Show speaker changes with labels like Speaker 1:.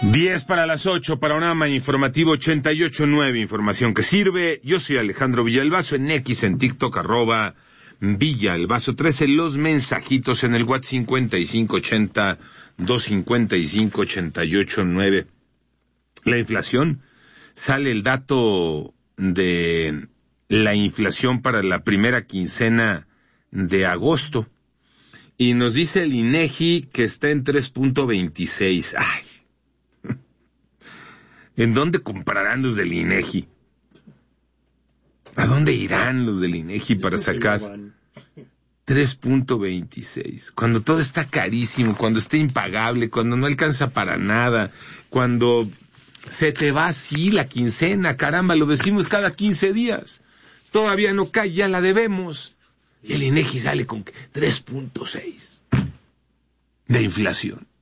Speaker 1: 10 para las 8, Panorama Informativo 88.9, información que sirve. Yo soy Alejandro Villalbazo, en X, en TikTok, @Villalbazo13, los mensajitos en el WhatsApp 5580-255-88.9. La inflación, sale el dato de la inflación para la primera quincena de agosto, y nos dice el INEGI que está en 3.26. ¡Ay! ¿En dónde comprarán los del INEGI? ¿A dónde irán los del INEGI para sacar 3.26? Cuando todo está carísimo, cuando está impagable, cuando no alcanza para nada, cuando se te va así la quincena, caramba, lo decimos cada 15 días. Todavía no cae, ya la debemos. Y el INEGI sale con 3.6 de inflación.